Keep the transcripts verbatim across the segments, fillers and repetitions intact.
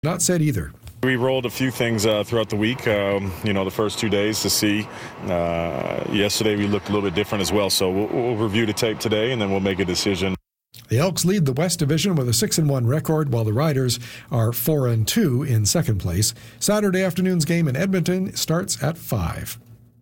not said either. We rolled a few things uh, throughout the week, um, you know, the first two days to see. Uh, yesterday we looked a little bit different as well, so we'll, we'll review the tape today and then we'll make a decision. The Elks lead the West Division with a six and one record, while the Riders are four and two in second place. Saturday afternoon's game in Edmonton starts at five.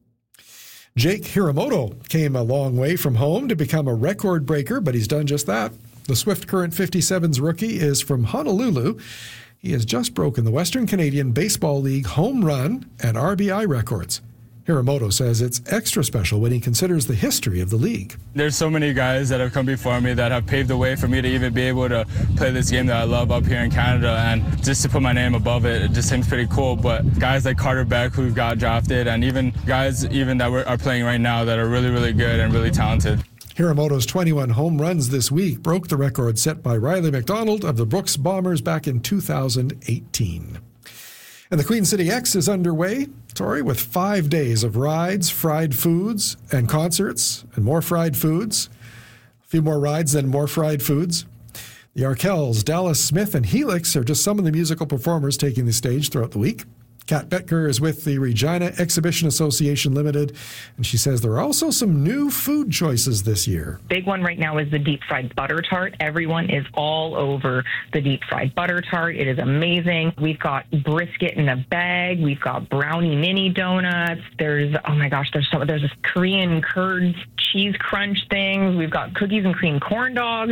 Jake Hiramoto came a long way from home to become a record breaker, but he's done just that. The Swift Current fifty-sevens rookie is from Honolulu. He has just broken the Western Canadian Baseball League home run and R B I records. Hiramoto says it's extra special when he considers the history of the league. There's so many guys that have come before me that have paved the way for me to even be able to play this game that I love up here in Canada, and just to put my name above it, it just seems pretty cool. But guys like Carter Beck, who got drafted, and even guys even that are playing right now that are really, really good and really talented. Hiramoto's twenty-one home runs this week broke the record set by Riley McDonald of the Brooks Bombers back in two thousand eighteen. And the Queen City X is underway, Tori, with five days of rides, fried foods, and concerts, and more fried foods. A few more rides, then more fried foods. The Arkells, Dallas Smith, and Helix are just some of the musical performers taking the stage throughout the week. Kat Bettker is with the Regina Exhibition Association Limited, and she says there are also some new food choices this year. Big one right now is the deep fried butter tart. Everyone is all over the deep fried butter tart. It is amazing. We've got brisket in a bag. We've got brownie mini donuts. There's, oh my gosh, there's some, there's this Korean curd cheese crunch things. We've got cookies and cream corn dogs.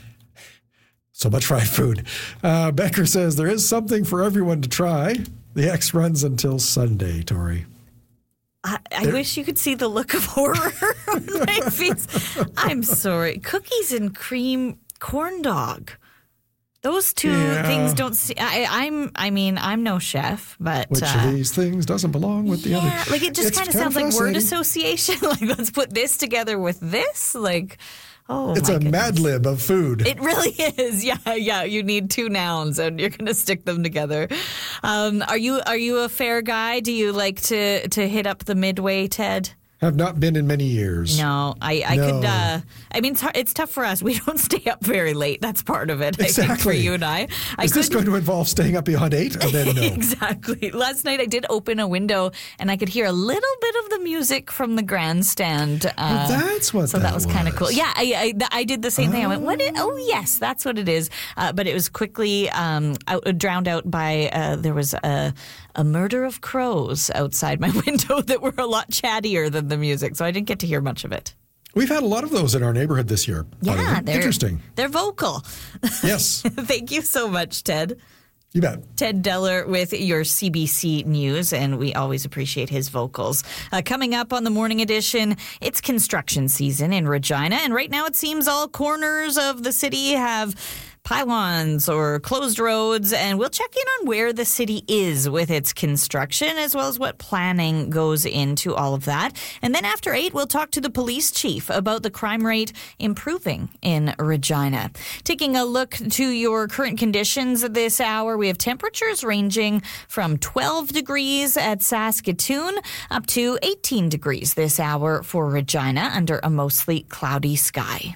So much fried food. Uh, Becker says there is something for everyone to try. The X runs until Sunday, Tori. I, I wish you could see the look of horror on my face. I'm sorry. Cookies and cream corn dog. Those two yeah. things don't see. I, I'm. I mean, I'm no chef, but which uh, of these things doesn't belong with yeah, the other? Like it just kind of sounds like word association. Like let's put this together with this. Like. Oh, it's a goodness. Mad Lib of food. It really is. Yeah, yeah. You need two nouns, and you're going to stick them together. Um, are you are you a fair guy? Do you like to, to hit up the Midway, Ted? Have not been in many years. No, I, I no. could. Uh, I mean, it's, hard, it's tough for us. We don't stay up very late. That's part of it. Exactly. I think for you and I. I Is this going to involve staying up beyond eight? And then no. Exactly. Last night I did open a window and I could hear a little bit of the music from the grandstand. Uh, well, that's what. So that, that was, was. kind of cool. Yeah, I, I I did the same oh. thing. I went, what? Is, oh yes, that's what it is. Uh, but it was quickly um, out, drowned out by uh, there was a. a murder of crows outside my window that were a lot chattier than the music, so I didn't get to hear much of it. We've had a lot of those in our neighborhood this year. Yeah, they're interesting. They're vocal. Yes. Thank you so much, Ted. You bet. Ted Deller with your C B C News, and we always appreciate his vocals. Uh, coming up on the morning edition, it's construction season in Regina, and right now it seems all corners of the city have pylons or closed roads, and we'll check in on where the city is with its construction, as well as what planning goes into all of that. And then after eight, we'll talk to the police chief about the crime rate improving in Regina. Taking a look to your current conditions this hour, we have temperatures ranging from twelve degrees at Saskatoon up to eighteen degrees this hour for Regina under a mostly cloudy sky.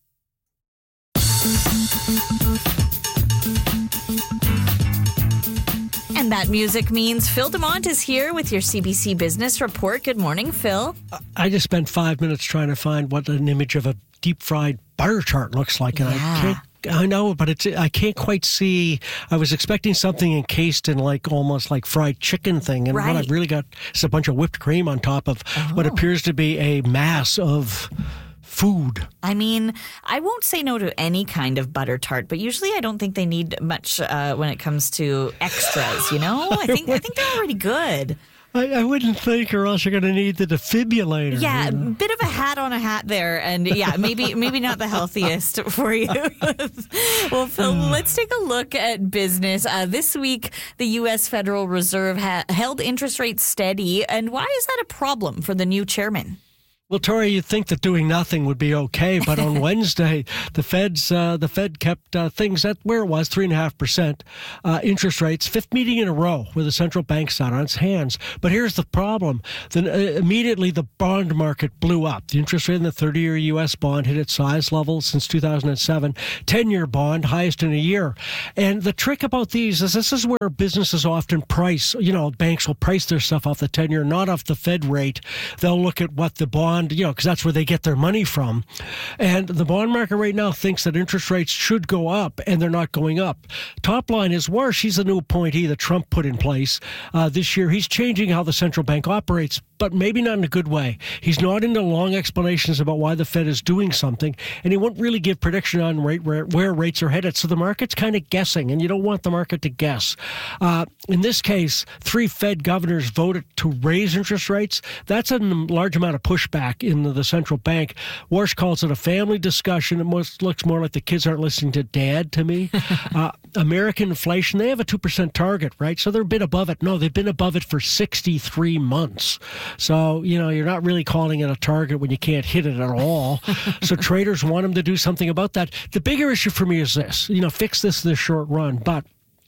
And that music means Phil DeMont is here with your C B C Business Report. Good morning, Phil. I just spent five minutes trying to find what an image of a deep-fried butter tart looks like, and yeah. I can't. I know, but it's I can't quite see. I was expecting something encased in like almost like fried chicken thing, and right. what I've really got is a bunch of whipped cream on top of oh. what appears to be a mass of food. I mean, I won't say no to any kind of butter tart, but usually I don't think they need much uh, when it comes to extras, you know? I think I think they're already good. I, I wouldn't think, or else you're going to need the defibrillator. Yeah, you know? Bit of a hat on a hat there, and yeah, maybe maybe not the healthiest for you. Well, Phil, let's take a look at business. Uh, this week, the U S Federal Reserve ha- held interest rates steady, and why is that a problem for the new chairman? Well, Tori, you'd think that doing nothing would be okay, but on Wednesday, the Fed's uh, the Fed kept uh, things at where it was, three and a half percent uh, interest rates, fifth meeting in a row where the central bank sat on its hands. But here's the problem: then uh, immediately the bond market blew up. The interest rate in the thirty-year U S bond hit its highest level since two thousand seven. ten-year bond, highest in a year. And the trick about these is this is where businesses often price. You know, banks will price their stuff off the ten-year, not off the Fed rate. They'll look at what the bond, you know, because that's where they get their money from. And the bond market right now thinks that interest rates should go up, and they're not going up. Top line is Warsh. She's the new appointee that Trump put in place uh, this year. He's changing how the central bank operates, but maybe not in a good way. He's not into long explanations about why the Fed is doing something, and he won't really give prediction on rate where, where rates are headed. So the market's kind of guessing, and you don't want the market to guess. Uh, in this case, three Fed governors voted to raise interest rates. That's a large amount of pushback in the, the central bank. Warsh calls it a family discussion. It most, looks more like the kids aren't listening to dad to me. uh, American inflation, they have a two percent target, right? So they're a bit above it. No, they've been above it for sixty-three months. So, you know, you're not really calling it a target when you can't hit it at all. So traders want them to do something about that. The bigger issue for me is this, you know, fix this in the short run. But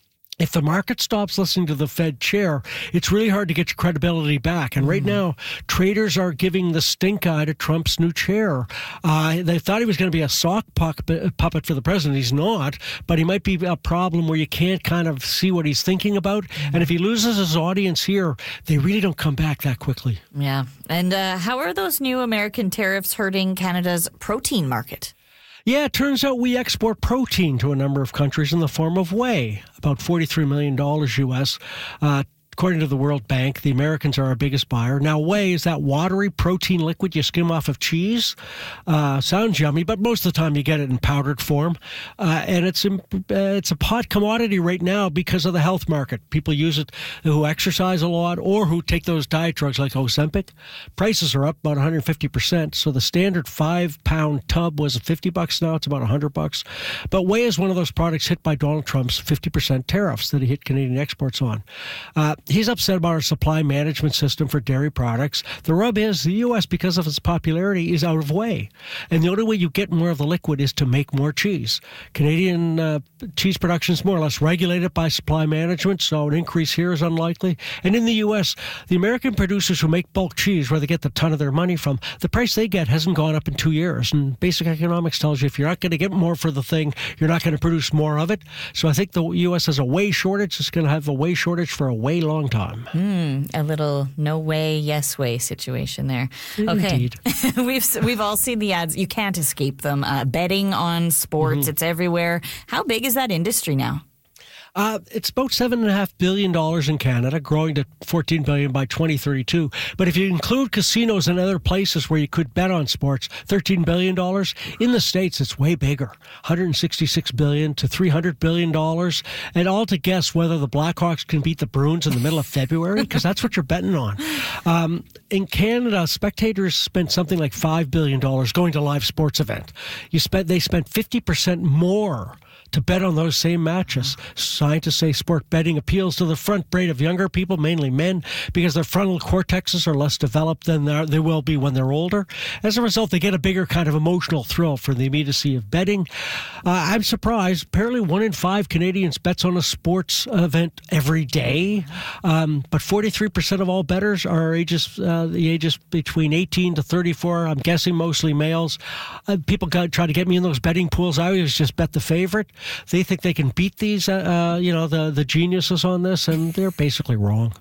if the market stops listening to the Fed chair, it's really hard to get your credibility back. And right mm-hmm. now, traders are giving the stink eye to Trump's new chair. Uh, they thought he was going to be a sock puppet for the president. He's not, but he might be a problem where you can't kind of see what he's thinking about. Mm-hmm. And if he loses his audience here, they really don't come back that quickly. Yeah. And uh, how are those new American tariffs hurting Canada's protein market? Yeah, it turns out we export protein to a number of countries in the form of whey, about forty-three million dollars U S. Uh, According to the World Bank, the Americans are our biggest buyer. Now, whey is that watery protein liquid you skim off of cheese. Uh, sounds yummy, but most of the time you get it in powdered form. Uh, and it's uh, it's a hot commodity right now because of the health market. People use it who exercise a lot or who take those diet drugs like Ozempic. Prices are up about one hundred fifty percent. So the standard five-pound tub was fifty bucks now. It's about one hundred bucks. But whey is one of those products hit by Donald Trump's fifty percent tariffs that he hit Canadian exports on. Uh, He's upset about our supply management system for dairy products. The rub is the U S, because of its popularity, is out of whey. And the only way you get more of the liquid is to make more cheese. Canadian uh, cheese production is more or less regulated by supply management, so an increase here is unlikely. And in the U S, the American producers who make bulk cheese, where they get the ton of their money from, the price they get hasn't gone up in two years. And basic economics tells you if you're not going to get more for the thing, you're not going to produce more of it. So I think the U S has a whey shortage. It's going to have a whey shortage for a way long time. Mm, a little no way, yes way situation there. Okay. we've we've all seen the ads. You can't escape them. Uh, betting on sports, mm-hmm. It's everywhere. How big is that industry now? Uh, it's about seven point five billion dollars in Canada, growing to fourteen billion dollars by twenty thirty-two. But if you include casinos and other places where you could bet on sports, thirteen billion dollars. In the States, it's way bigger, one hundred sixty-six billion dollars to three hundred billion dollars. And all to guess whether the Blackhawks can beat the Bruins in the middle of February, because that's what you're betting on. Um, in Canada, spectators spent something like five billion dollars going to a live sports event. You spent, they spent fifty percent more to bet on those same matches. Scientists say sport betting appeals to the front brain of younger people, mainly men, because their frontal cortexes are less developed than they will be when they're older. As a result, they get a bigger kind of emotional thrill from the immediacy of betting. Uh, I'm surprised. Apparently, one in five Canadians bets on a sports event every day. Um, but forty-three percent of all bettors are ages uh, the ages between eighteen to thirty-four. I'm guessing mostly males. Uh, people got, try to get me in those betting pools. I always just bet the favorite. They think they can beat these, uh, uh, you know, the, the geniuses on this, and they're basically wrong.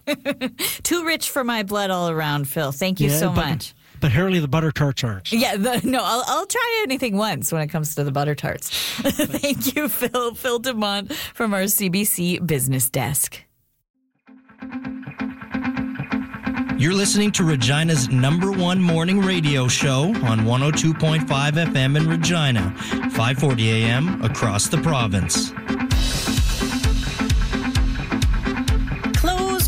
Too rich for my blood all around, Phil. Thank you yeah, so but, much. But apparently the butter tarts aren't. Yeah, the, no, I'll, I'll try anything once when it comes to the butter tarts. Thank you, Phil. Phil Dumont from our C B C Business Desk. You're listening to Regina's number one morning radio show on one oh two point five F M in Regina, five forty A M across the province.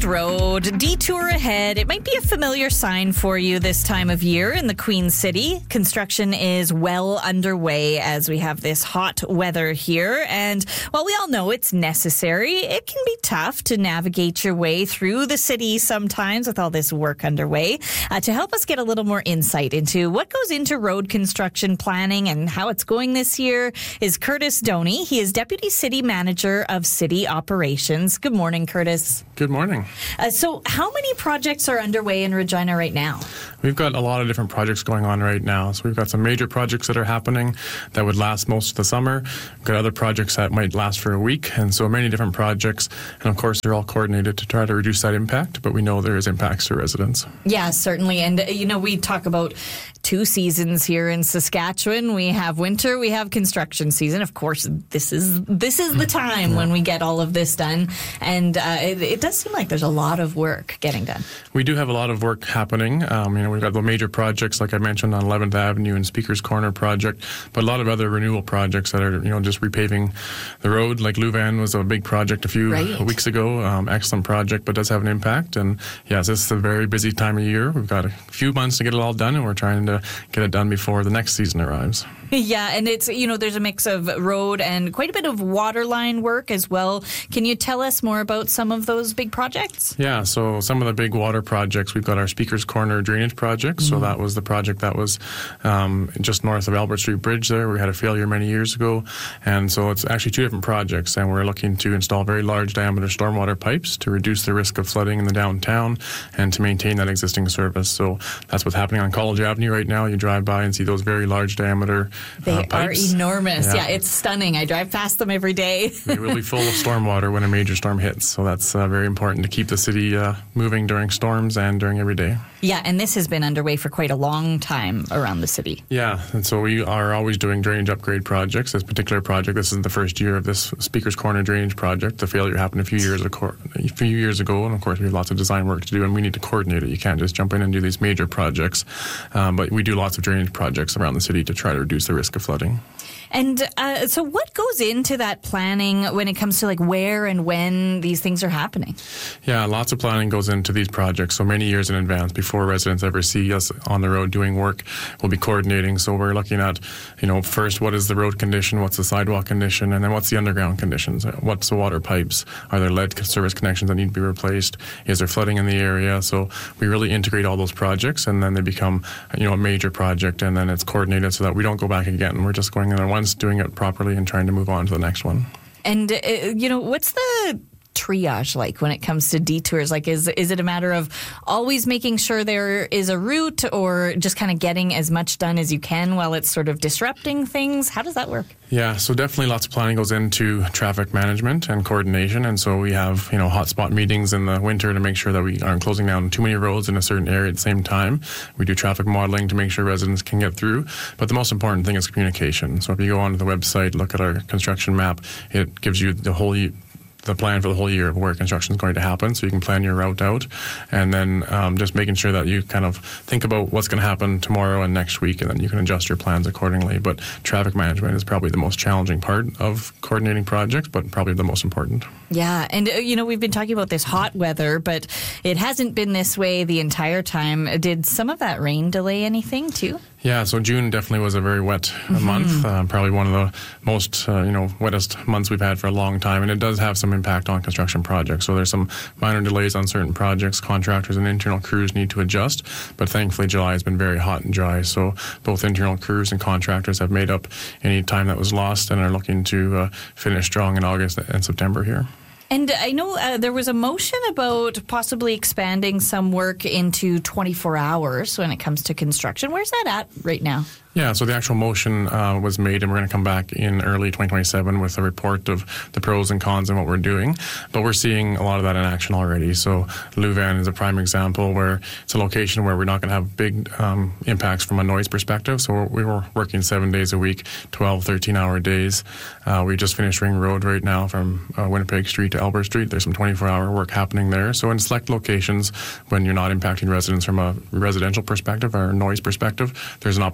closed road, detour ahead. It might be a familiar sign for you this time of year in the Queen City. Construction is well underway as we have this hot weather here. And while we all know it's necessary, it can be tough to navigate your way through the city sometimes with all this work underway. Uh, to help us get a little more insight into what goes into road construction planning and how it's going this year is Curtis Doney. He is Deputy City Manager of City Operations. Good morning, Curtis. Good morning. Uh, so how many projects are underway in Regina right now? We've got a lot of different projects going on right now. So we've got some major projects that are happening that would last most of the summer. We've got other projects that might last for a week, and so many different projects. And of course, they're all coordinated to try to reduce that impact, but we know there is impacts to residents. Yeah, certainly. And, uh, you know, we talk about two seasons here in Saskatchewan. We have winter, we have construction season. Of course, this is this is the time yeah. when we get all of this done. And uh, it, it does seem like there's a lot of work getting done. We do have a lot of work happening. Um, you know, we've got the major projects, like I mentioned, on eleventh Avenue and Speaker's Corner project, but a lot of other renewal projects that are, you know, just repaving the road. Like Louvain was a big project a few right. weeks ago. Um, excellent project, but does have an impact. And yes, this is a very busy time of year. We've got a few months to get it all done, and we're trying to get it done before the next season arrives. Yeah, and it's, you know, there's a mix of road and quite a bit of waterline work as well. Can you tell us more about some of those big projects? Yeah, so some of the big water projects, we've got our Speaker's Corner drainage project. Mm-hmm. So that was the project that was um, just north of Albert Street Bridge there. We had a failure many years ago. And so it's actually two different projects, and we're looking to install very large diameter stormwater pipes to reduce the risk of flooding in the downtown and to maintain that existing service. So that's what's happening on College Avenue right now. You drive by and see those very large diameter They uh, pipes. are enormous. Yeah. Yeah, it's stunning. I drive past them every day. They will be full of stormwater when a major storm hits. So that's uh, very important to keep the city uh, moving during storms and during every day. Yeah, and this has been underway for quite a long time around the city. Yeah, and so we are always doing drainage upgrade projects. This particular project, this is the first year of this Speaker's Corner drainage project. The failure happened a few years ago, a few years ago, and of course we have lots of design work to do, and we need to coordinate it. You can't just jump in and do these major projects, um, but we do lots of drainage projects around the city to try to reduce the risk of flooding. And uh, so what goes into that planning when it comes to like where and when these things are happening? Yeah, lots of planning goes into these projects. So many years in advance before residents ever see us on the road doing work, we'll be coordinating. So we're looking at, you know, first, what is the road condition? What's the sidewalk condition? And then what's the underground conditions? What's the water pipes? Are there lead service connections that need to be replaced? Is there flooding in the area? So we really integrate all those projects, and then they become, you know, a major project, and then it's coordinated so that we don't go back again. We're just going in there once, doing it properly, and trying to move on to the next one. And, uh, you know, what's the triage like when it comes to detours? Like, is is it a matter of always making sure there is a route, or just kind of getting as much done as you can while it's sort of disrupting things? How does that work? Yeah, so definitely lots of planning goes into traffic management and coordination. And so we have, you know, hotspot meetings in the winter to make sure that we aren't closing down too many roads in a certain area at the same time. We do traffic modeling to make sure residents can get through. But the most important thing is communication. So if you go onto the website, look at our construction map, it gives you the whole the plan for the whole year of where construction is going to happen, so you can plan your route out, and then um, just making sure that you kind of think about what's going to happen tomorrow and next week, and then you can adjust your plans accordingly. But traffic management is probably the most challenging part of coordinating projects, but probably the most important. Yeah, and uh, you know, we've been talking about this hot weather, but it hasn't been this way the entire time. Did some of that rain delay anything too? Yeah, so June definitely was a very wet mm-hmm. month, uh, probably one of the most, uh, you know, wettest months we've had for a long time, and it does have some impact on construction projects. So there's some minor delays on certain projects. Contractors and internal crews need to adjust, but thankfully July has been very hot and dry, so both internal crews and contractors have made up any time that was lost and are looking to uh, finish strong in August and September here. And I know uh, there was a motion about possibly expanding some work into twenty-four hours when it comes to construction. Where's that at right now? Yeah, so the actual motion uh, was made, and we're going to come back in early twenty twenty-seven with a report of the pros and cons and what we're doing. But we're seeing a lot of that in action already. So Louvain is a prime example where it's a location where we're not going to have big um, impacts from a noise perspective. So we were working seven days a week, twelve, thirteen-hour days. Uh, we just finished Ring Road right now from uh, Winnipeg Street to Albert Street. There's some twenty-four-hour work happening there. So in select locations, when you're not impacting residents from a residential perspective or a noise perspective, there's an opportunity to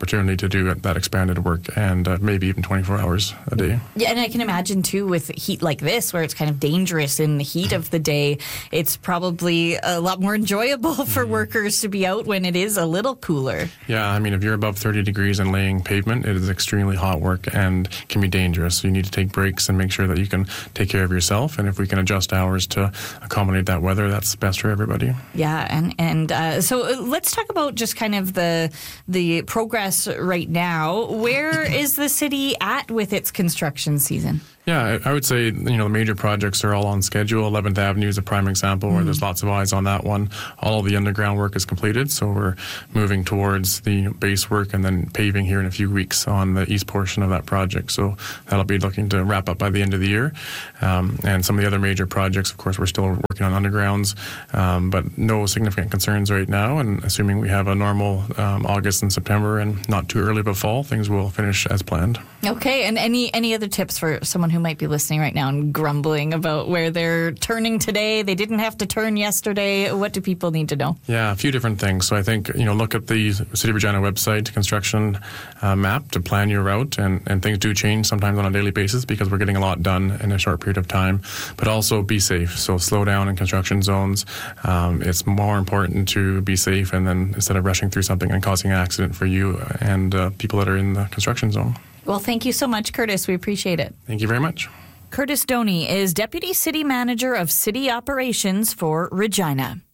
to do that expanded work, and uh, maybe even twenty-four hours a day. Yeah, and I can imagine too with heat like this, where it's kind of dangerous in the heat of the day, it's probably a lot more enjoyable for mm-hmm. workers to be out when it is a little cooler. Yeah, I mean, if you're above thirty degrees and laying pavement, it is extremely hot work and can be dangerous. So you need to take breaks and make sure that you can take care of yourself. And if we can adjust hours to accommodate that weather, that's best for everybody. Yeah, and and uh, so let's talk about just kind of the the progress right now. Where is the city at with its construction season? Yeah, I would say, you know, the major projects are all on schedule. eleventh Avenue is a prime example where mm. there's lots of eyes on that one. All of the underground work is completed, so we're moving towards the base work and then paving here in a few weeks on the east portion of that project. So that'll be looking to wrap up by the end of the year. Um, and some of the other major projects, of course, we're still working on undergrounds, um, but no significant concerns right now. And assuming we have a normal um, August and September and not too early of a fall, things will finish as planned. Okay, and any any other tips for someone who might be listening right now and grumbling about where they're turning today? They didn't have to turn yesterday. What do people need to know? Yeah, a few different things. So I think, you know, look at the City of Regina website, construction uh, map to plan your route, and, and things do change sometimes on a daily basis because we're getting a lot done in a short period of time. But also be safe. So slow down in construction zones. Um, it's more important to be safe, and then instead of rushing through something and causing an accident for you and uh, people that are in the construction zone. Well, thank you so much, Curtis. We appreciate it. Thank you very much. Curtis Doney is Deputy City Manager of City Operations for Regina.